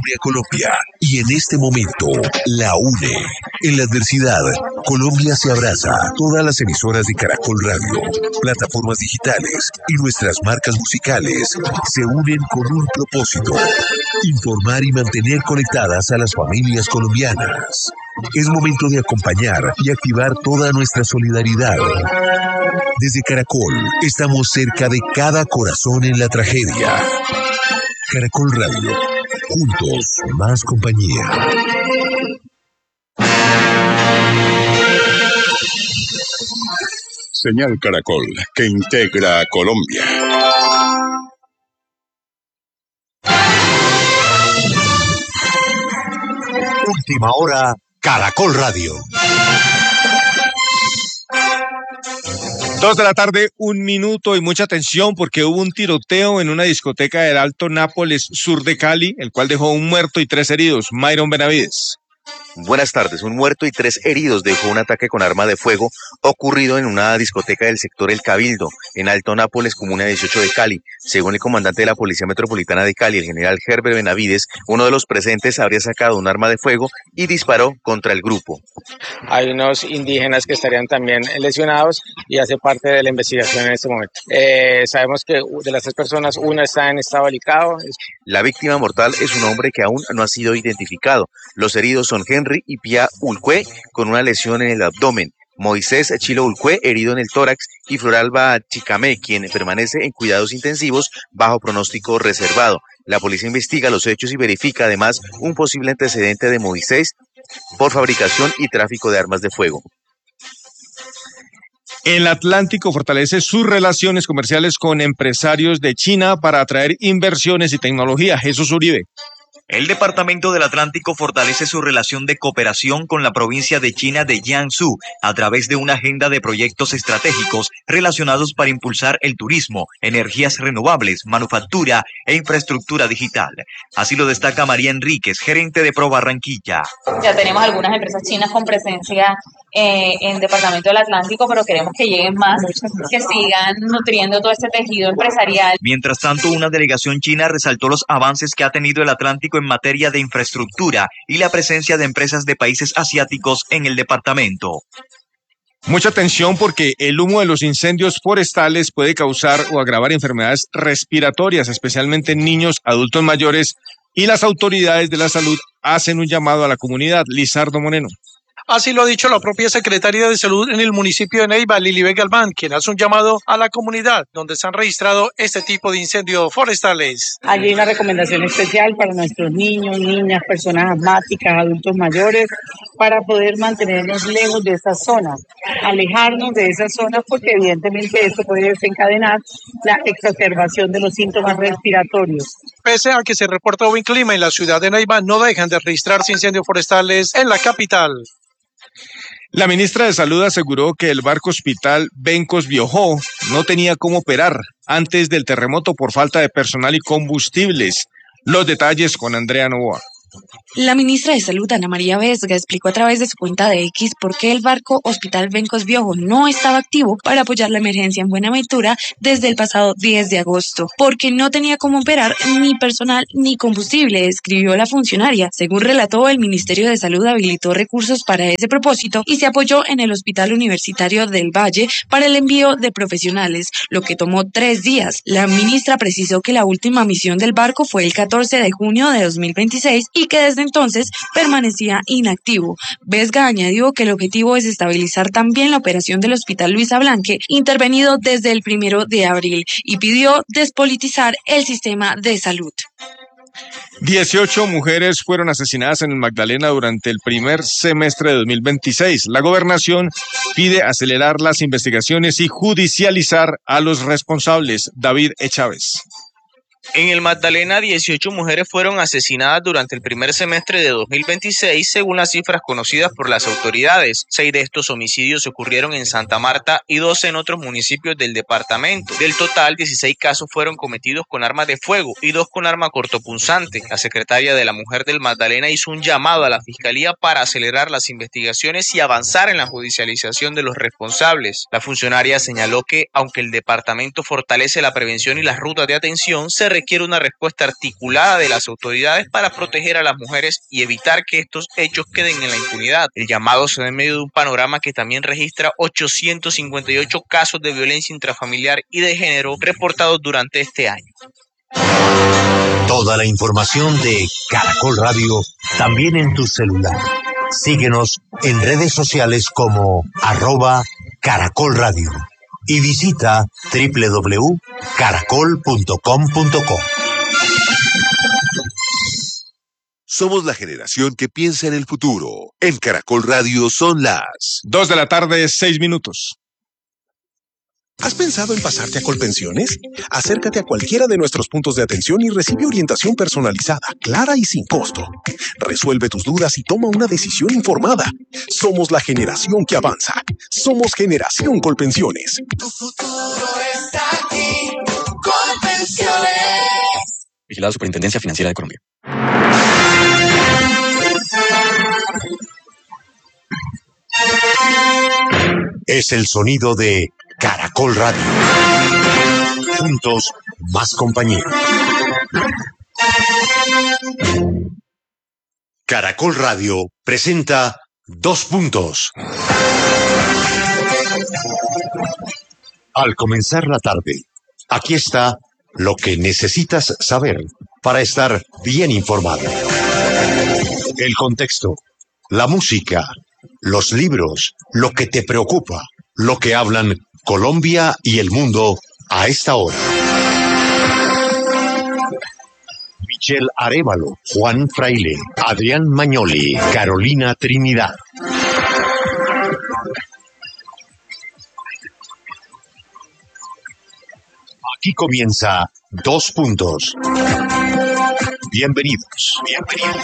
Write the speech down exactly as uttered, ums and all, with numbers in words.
a Colombia y en este momento la une. En la adversidad, Colombia se abraza. Todas las emisoras de Caracol Radio, plataformas digitales y nuestras marcas musicales se unen con un propósito: informar y mantener conectadas a las familias colombianas. Es momento de acompañar y activar toda nuestra solidaridad. Desde Caracol, estamos cerca de cada corazón en la tragedia. Caracol Radio, juntos, más compañía. Señal Caracol, que integra a Colombia. Última hora, Caracol Radio. Dos de la tarde, un minuto y mucha atención porque hubo un tiroteo en una discoteca del Alto Nápoles, sur de Cali, el cual dejó un muerto y tres heridos. Myron Benavides. Buenas tardes. Un muerto y tres heridos dejó un ataque con arma de fuego ocurrido en una discoteca del sector El Cabildo, en Alto Nápoles, comuna dieciocho de Cali. Según el comandante de la Policía Metropolitana de Cali, el general Herbert Benavides, uno de los presentes habría sacado un arma de fuego y disparó contra el grupo. Hay unos indígenas que estarían también lesionados y hace parte de la investigación en este momento. Eh, sabemos que de las tres personas, una está en estado delicado. La víctima mortal es un hombre que aún no ha sido identificado. Los heridos son Henry y Pia Ulcue, con una lesión en el abdomen, Moisés Chilo Ulcue, herido en el tórax, y Floralba Chicamé, quien permanece en cuidados intensivos bajo pronóstico reservado. La policía investiga los hechos y verifica además un posible antecedente de Moisés por fabricación y tráfico de armas de fuego. El Atlántico fortalece sus relaciones comerciales con empresarios de China para atraer inversiones y tecnología. Jesús Uribe. El Departamento del Atlántico fortalece su relación de cooperación con la provincia de China de Jiangsu a través de una agenda de proyectos estratégicos relacionados para impulsar el turismo, energías renovables, manufactura e infraestructura digital. Así lo destaca María Enríquez, gerente de Pro Barranquilla. Ya tenemos algunas empresas chinas con presencia eh, en el Departamento del Atlántico, pero queremos que lleguen más, que sigan nutriendo todo este tejido empresarial. Mientras tanto, una delegación china resaltó los avances que ha tenido el Atlántico en materia de infraestructura y la presencia de empresas de países asiáticos en el departamento. Mucha atención porque el humo de los incendios forestales puede causar o agravar enfermedades respiratorias, especialmente en niños, adultos mayores, y las autoridades de la salud hacen un llamado a la comunidad. Lizardo Moreno. Así lo ha dicho la propia secretaria de Salud en el municipio de Neiva, Lilibet Galván, quien hace un llamado a la comunidad donde se han registrado este tipo de incendios forestales. Hay una recomendación especial para nuestros niños, niñas, personas asmáticas, adultos mayores, para poder mantenernos lejos de esas zonas, alejarnos de esas zonas porque evidentemente esto puede desencadenar la exacerbación de los síntomas respiratorios. Pese a que se reporta buen clima en la ciudad de Neiva, no dejan de registrarse incendios forestales en la capital. La ministra de Salud aseguró que el barco hospital Bencos Biojó no tenía cómo operar antes del terremoto por falta de personal y combustibles. Los detalles con Andrea Novoa. La ministra de Salud, Ana María Vesga, explicó a través de su cuenta de X por qué el barco Hospital Bencos Biojó no estaba activo para apoyar la emergencia en Buenaventura desde el pasado diez de agosto, porque no tenía cómo operar ni personal ni combustible, escribió la funcionaria. Según relató, el Ministerio de Salud habilitó recursos para ese propósito y se apoyó en el Hospital Universitario del Valle para el envío de profesionales, lo que tomó tres días. La ministra precisó que la última misión del barco fue el catorce de junio de dos mil veintiséis y que desde entonces permanecía inactivo. Vesga añadió que el objetivo es estabilizar también la operación del Hospital Luisa Blanque, intervenido desde el primero de abril, y pidió despolitizar el sistema de salud. dieciocho mujeres fueron asesinadas en el Magdalena durante el primer semestre de dos mil veintiséis. La gobernación pide acelerar las investigaciones y judicializar a los responsables. David E. Chávez. En el Magdalena, dieciocho mujeres fueron asesinadas durante el primer semestre de dos mil veintiséis, según las cifras conocidas por las autoridades. Seis de estos homicidios ocurrieron en Santa Marta y doce en otros municipios del departamento. Del total, dieciséis casos fueron cometidos con armas de fuego y dos con arma cortopunzante. La secretaria de la Mujer del Magdalena hizo un llamado a la Fiscalía para acelerar las investigaciones y avanzar en la judicialización de los responsables. La funcionaria señaló que, aunque el departamento fortalece la prevención y las rutas de atención, se requiere una respuesta articulada de las autoridades para proteger a las mujeres y evitar que estos hechos queden en la impunidad. El llamado se da en medio de un panorama que también registra ochocientos cincuenta y ocho casos de violencia intrafamiliar y de género reportados durante este año. Toda la información de Caracol Radio también en tu celular. Síguenos en redes sociales como arroba Caracol Radio y visita doble u doble u doble u punto caracol punto com punto co. Somos la generación que piensa en el futuro. En Caracol Radio son las Dos de la tarde, seis minutos. ¿Has pensado en pasarte a Colpensiones? Acércate a cualquiera de nuestros puntos de atención y recibe orientación personalizada, clara y sin costo. Resuelve tus dudas y toma una decisión informada. Somos la generación que avanza. Somos Generación Colpensiones. Tu futuro está aquí. Colpensiones. Vigilado Superintendencia Financiera de Colombia. Es el sonido de Caracol Radio. Juntos, más compañía. Caracol Radio presenta Dos Puntos. Al comenzar la tarde, aquí está lo que necesitas saber para estar bien informado. El contexto, la música, los libros, lo que te preocupa, lo que hablan Colombia y el mundo a esta hora. Michelle Arévalo, Juan Fraile, Adrián Mañoli, Carolina Trinidad. Aquí comienza Dos Puntos. Bienvenidos, bienvenidos.